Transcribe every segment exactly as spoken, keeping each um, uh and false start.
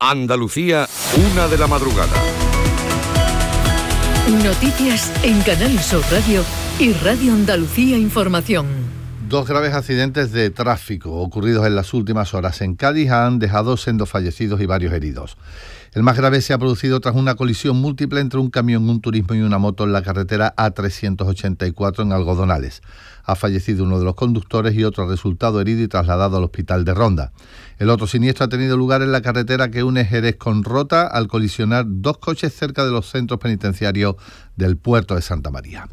Andalucía, una de la madrugada. Noticias en Canal Sur Radio y Radio Andalucía Información. Dos graves accidentes de tráfico ocurridos en las últimas horas en Cádiz han dejado sendos fallecidos y varios heridos. El más grave se ha producido tras una colisión múltiple entre un camión, un turismo y una moto en la carretera A trescientos ochenta y cuatro en Algodonales. Ha fallecido uno de los conductores y otro ha resultado herido y trasladado al hospital de Ronda. El otro siniestro ha tenido lugar en la carretera que une Jerez con Rota al colisionar dos coches cerca de los centros penitenciarios del puerto de Santa María.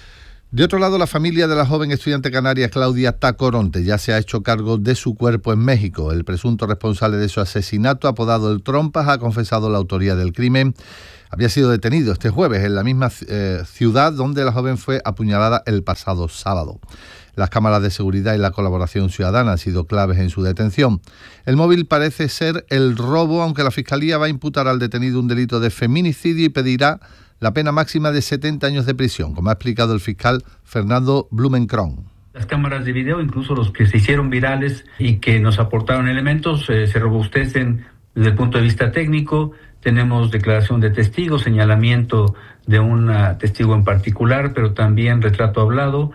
De otro lado, la familia de la joven estudiante canaria Claudia Tacoronte ya se ha hecho cargo de su cuerpo en México. El presunto responsable de su asesinato, apodado El Trompas, ha confesado la autoría del crimen. Había sido detenido este jueves en la misma eh, ciudad donde la joven fue apuñalada el pasado sábado. Las cámaras de seguridad y la colaboración ciudadana han sido claves en su detención. El móvil parece ser el robo, aunque la Fiscalía va a imputar al detenido un delito de feminicidio y pedirá la pena máxima de setenta años de prisión, como ha explicado el fiscal Fernando Blumenkron. Las cámaras de video, incluso los que se hicieron virales y que nos aportaron elementos, eh, se robustecen desde el punto de vista técnico. Tenemos declaración de testigos, señalamiento de un testigo en particular, pero también retrato hablado.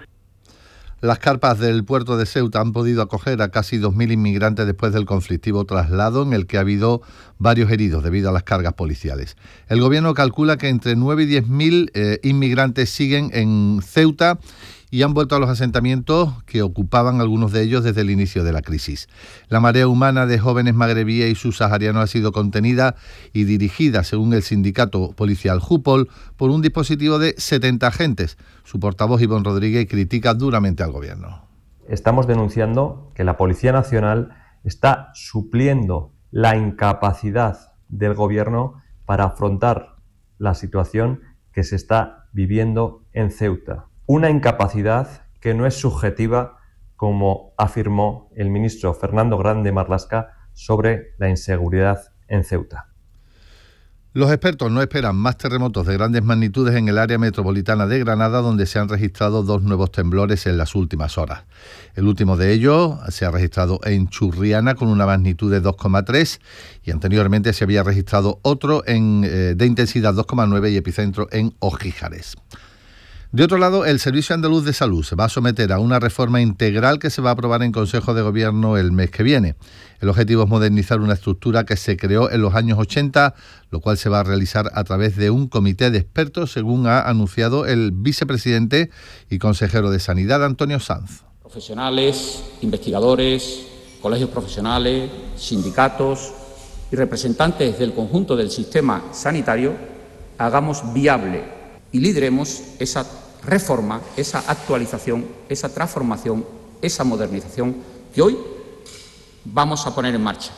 Las carpas del puerto de Ceuta han podido acoger a casi dos mil inmigrantes después del conflictivo traslado en el que ha habido varios heridos debido a las cargas policiales. El gobierno calcula que entre nueve y diez mil eh, inmigrantes siguen en Ceuta y han vuelto a los asentamientos que ocupaban algunos de ellos desde el inicio de la crisis. La marea humana de jóvenes magrebíes y subsaharianos ha sido contenida y dirigida, según el sindicato policial Jupol, por un dispositivo de setenta agentes. Su portavoz, Ivonne Rodríguez, critica duramente al gobierno. Estamos denunciando que la Policía Nacional está supliendo la incapacidad del gobierno para afrontar la situación que se está viviendo en Ceuta. Una incapacidad que no es subjetiva, como afirmó el ministro Fernando Grande Marlaska sobre la inseguridad en Ceuta. Los expertos no esperan más terremotos de grandes magnitudes en el área metropolitana de Granada, donde se han registrado dos nuevos temblores en las últimas horas. El último de ellos se ha registrado en Churriana con una magnitud de dos coma tres y anteriormente se había registrado otro en, eh, de intensidad dos coma nueve y epicentro en Ojíjares. De otro lado, el Servicio Andaluz de Salud se va a someter a una reforma integral que se va a aprobar en Consejo de Gobierno el mes que viene. El objetivo es modernizar una estructura que se creó en los años ochenta, lo cual se va a realizar a través de un comité de expertos, según ha anunciado el vicepresidente y consejero de Sanidad, Antonio Sanz. Profesionales, investigadores, colegios profesionales, sindicatos y representantes del conjunto del sistema sanitario hagamos viable y lideremos esa reforma, esa actualización, esa transformación, esa modernización que hoy vamos a poner en marcha.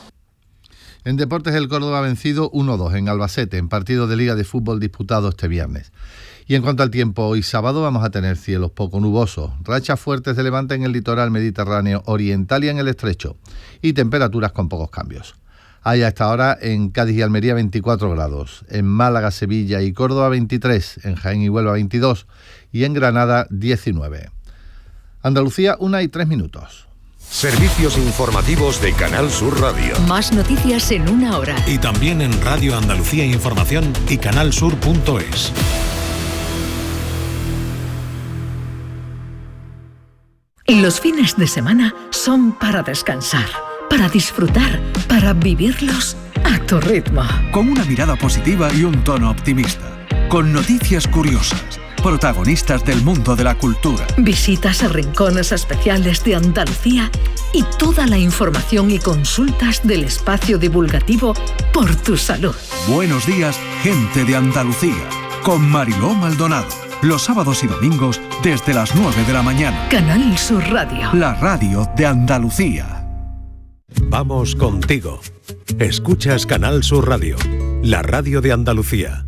En deportes, el Córdoba ha vencido uno dos en Albacete, en partido de Liga de Fútbol disputado este viernes. Y en cuanto al tiempo, hoy sábado vamos a tener cielos poco nubosos, rachas fuertes de levante en el litoral mediterráneo oriental y en el estrecho, y temperaturas con pocos cambios. Hay a esta hora en Cádiz y Almería veinticuatro grados, en Málaga, Sevilla y Córdoba veintitrés, en Jaén y Huelva veintidós y en Granada diecinueve. Andalucía, una y tres minutos. Servicios informativos de Canal Sur Radio. Más noticias en una hora. Y también en Radio Andalucía Información y canalsur punto es. Los fines de semana son para descansar, para disfrutar, para vivirlos a tu ritmo. Con una mirada positiva y un tono optimista. Con noticias curiosas, protagonistas del mundo de la cultura. Visitas a rincones especiales de Andalucía y toda la información y consultas del espacio divulgativo Por tu Salud. Buenos días, gente de Andalucía. Con Mariló Maldonado. Los sábados y domingos desde las nueve de la mañana. Canal Sur Radio. La radio de Andalucía. Vamos contigo. Escuchas Canal Sur Radio, la radio de Andalucía.